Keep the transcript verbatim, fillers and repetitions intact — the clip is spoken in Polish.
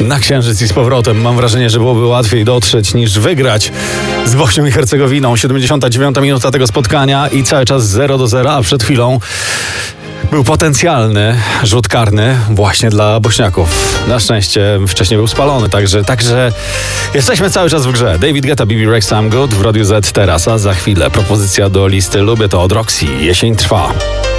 na Księżyc i z powrotem. Mam wrażenie, że byłoby łatwiej dotrzeć niż wygrać z Bośnią i Hercegowiną. siedemdziesiąta dziewiąta minuta tego spotkania i cały czas zero do zera, a przed chwilą był potencjalny rzut karny właśnie dla Bośniaków. Na szczęście wcześniej był spalony, także, także jesteśmy cały czas w grze. David Guetta, B B Rex, I'm Good w Radiu Z teraz, a za chwilę propozycja do listy Lubię to od Roxy. Jesień trwa.